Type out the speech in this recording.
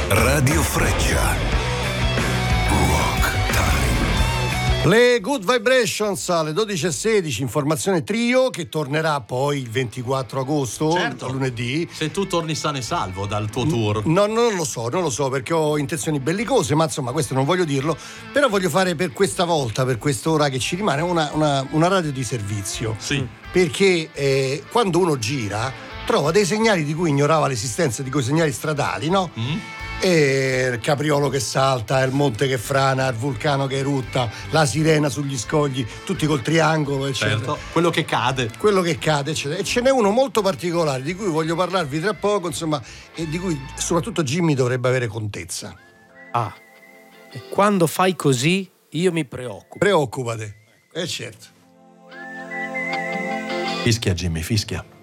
Radio Freccia. Rock Time. Le Good Vibrations alle 12:16, informazione trio che tornerà poi il 24 agosto, certo, lunedì. Se tu torni sano e salvo dal tuo tour. No, non lo so perché ho intenzioni bellicose, ma insomma questo non voglio dirlo, però voglio fare per questa volta, per quest'ora che ci rimane, una radio di servizio. Sì. Perché quando uno gira trova dei segnali di cui ignorava l'esistenza, di quei segnali stradali, no? E il capriolo che salta, il monte che frana, il vulcano che erutta, la sirena sugli scogli, tutti col triangolo, eccetera. Certo, quello che cade, eccetera. E ce n'è uno molto particolare di cui voglio parlarvi tra poco, insomma, e di cui soprattutto Jimmy dovrebbe avere contezza. E quando fai così io mi preoccupo. Preoccupate, certo. Fischia Jimmy, fischia.